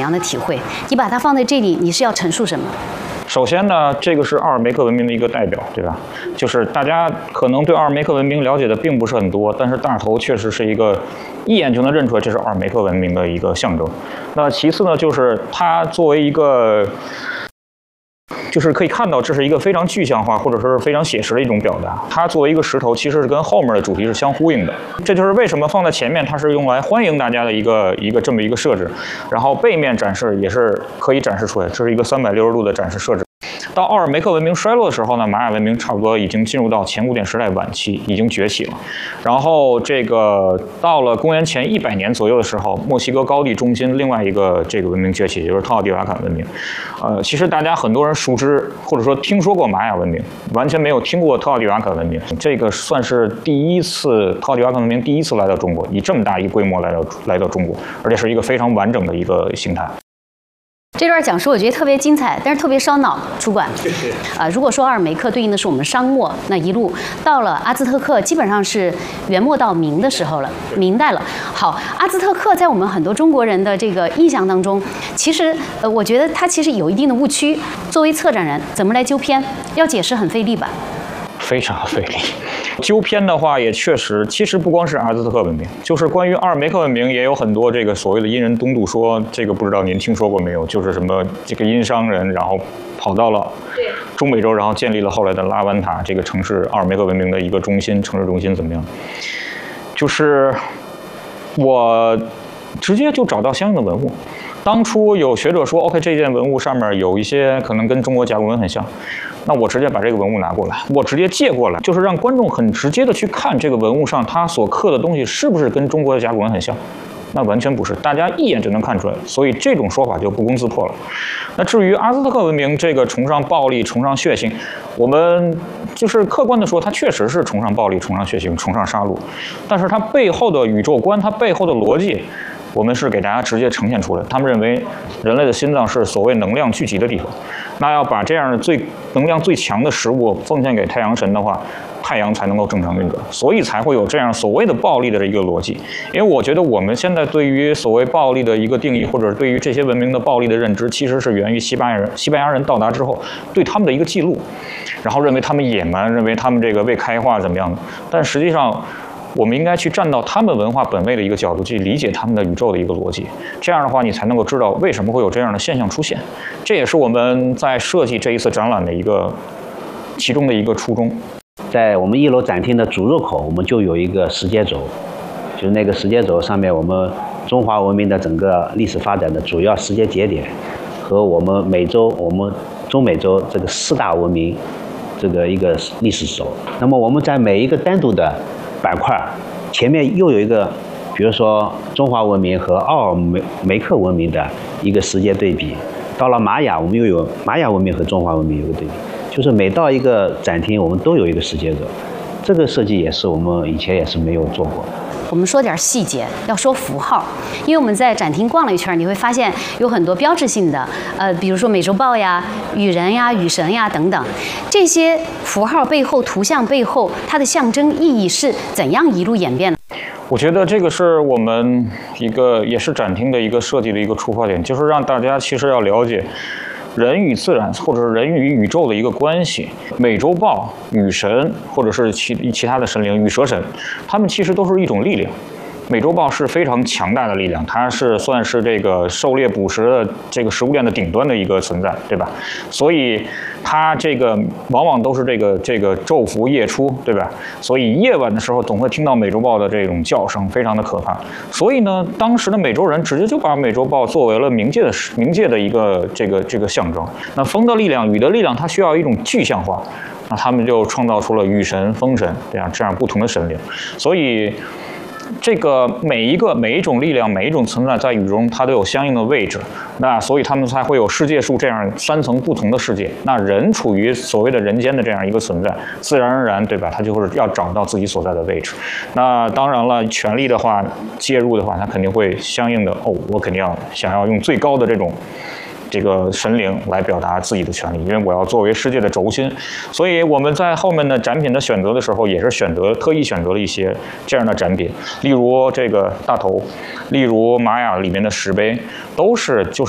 样的体会？你把它放在这里，你是要陈述什么？ 首先呢，这个是奥尔梅克文明的一个代表，对吧？就是大家可能对奥尔梅克文明了解的并不是很多，但是大头确实是一个一眼就能认出来这是奥尔梅克文明的一个象征。那其次呢，就是它作为一个，就是可以看到这是一个非常具象化或者说是非常写实的一种表达。它作为一个石头，其实是跟后面的主题是相呼应的。这就是为什么放在前面，它是用来欢迎大家的一个这么一个设置，然后背面展示也是可以展示出来，这是一个360度的展示设置。到奥尔梅克文明衰落的时候呢，玛雅文明差不多已经进入到前古典时代晚期，已经崛起了。然后这个到了公元前100年左右的时候，墨西哥高地中心另外一个这个文明崛起，也就是特奥蒂瓦坎文明。其实大家很多人熟知或者说听说过玛雅文明，完全没有听过特奥蒂瓦坎文明。这个算是特奥蒂瓦坎文明第一次来到中国，以这么大一规模来到中国，而且是一个非常完整的一个形态。 这段讲述我觉得特别精彩，但是特别烧脑。主管，如果说奥尔梅克对应的是我们商末，那一路到了阿兹特克，基本上是元末到明的时候了，明代了。好，阿兹特克在我们很多中国人的这个印象当中，其实我觉得它其实有一定的误区。作为策展人，怎么来纠偏？要解释很费力吧？ 非常费力。纠偏的话，也确实，其实不光是阿兹特克文明，就是关于奥尔梅克文明，也有很多这个所谓的殷人东渡说，这个不知道您听说过没有？就是什么这个殷商人，然后跑到了中美洲，然后建立了后来的拉湾塔这个城市，奥尔梅克文明的一个中心，城市中心怎么样？就是我直接就找到相应的文物。当初有学者说 ，OK， 这件文物上面有一些可能跟中国甲骨文很像，那我直接把这个文物拿过来，我直接借过来，就是让观众很直接的去看这个文物上它所刻的东西是不是跟中国的甲骨文很像。那完全不是，大家一眼就能看出来，所以这种说法就不攻自破了。那至于阿兹特克文明这个崇尚暴力、崇尚血腥，我们就是客观的说，它确实是崇尚暴力、崇尚血腥、崇尚杀戮，但是它背后的宇宙观、它背后的逻辑，我们是给大家直接呈现出来。他们认为人类的心脏是所谓能量聚集的地方，那要把这样的能量最强的食物奉献给太阳神的话，太阳才能够正常运转，所以才会有这样所谓的暴力的一个逻辑。因为我觉得我们现在对于所谓暴力的一个定义，或者对于这些文明的暴力的认知，其实是源于西班牙人到达之后对他们的一个记录，然后认为他们野蛮，认为他们这个未开化怎么样的。但实际上，我们应该去站到他们文化本位的一个角度去理解他们的宇宙的一个逻辑，这样的话你才能够知道为什么会有这样的现象出现。这也是我们在设计这一次展览的其中的一个初衷。 在我们1楼展厅的主入口，我们就有一个时间轴，就是那个时间轴上面我们中华文明的整个历史发展的主要时间节点和我们中美洲这个4大文明这个一个历史轴。那么我们在每一个单独的板块前面又有一个，比如说中华文明和奥尔梅克文明的一个时间对比。到了玛雅，我们又有玛雅文明和中华文明有个对比。就是每到一个展厅，我们都有一个时间轴。这个设计也是我们以前也是没有做过。 我们说点细节，要说符号，因为我们在展厅逛了一圈，你会发现有很多标志性的，比如说美洲豹呀、雨人呀、雨神呀等等，这些符号背后、图像背后，它的象征意义是怎样一路演变的？ 我觉得这个是我们也是展厅的一个设计的一个出发点，就是让大家其实要了解人与自然或者是人与宇宙的一个关系。美洲豹、雨神或者是其他的神灵、羽蛇神，他们其实都是一种力量。美洲豹是非常强大的力量，它是算是这个狩猎捕食的这个食物链的顶端的一个存在，对吧？所以它这个往往都是这个昼伏夜出，对吧？所以夜晚的时候总会听到美洲豹的这种叫声，非常的可怕。所以呢，当时的美洲人直接就把美洲豹作为了冥界的一个这个象征。那风的力量、雨的力量，它需要一种具象化，那他们就创造出了雨神、风神这样不同的神灵。所以这个每一种力量、每一种存在在宇宙中，它都有相应的位置。那所以他们才会有世界树这样3层不同的世界。那人处于所谓的人间的这样一个存在，自然而然，对吧？他就是要找到自己所在的位置。那当然了，权力的话介入的话，他肯定会相应的我肯定想要用最高的这个神灵来表达自己的权利，因为我要作为世界的轴心。所以我们在后面的展品的选择的时候，也是特意选择了一些这样的展品，例如这个大头，例如玛雅里面的石碑，都是就